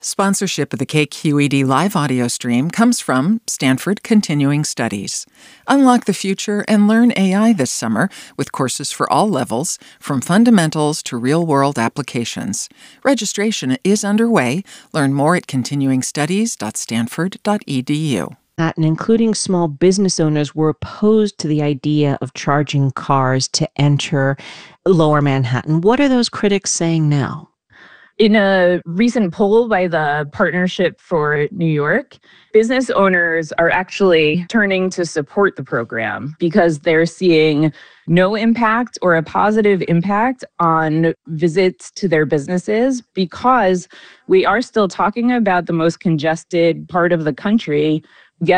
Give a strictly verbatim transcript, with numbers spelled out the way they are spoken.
Sponsorship of the K Q E D live audio stream comes from Stanford Continuing Studies. Unlock the future and learn A I this summer with courses for all levels, from fundamentals to real-world applications. Registration is underway. Learn more at continuing studies dot stanford dot e d u. And including small business owners were opposed to the idea of charging cars to enter Lower Manhattan. What are those critics saying now? In a recent poll by the Partnership for New York, business owners are actually turning to support the program because they're seeing no impact or a positive impact on visits to their businesses, because we are still talking about the most congested part of the country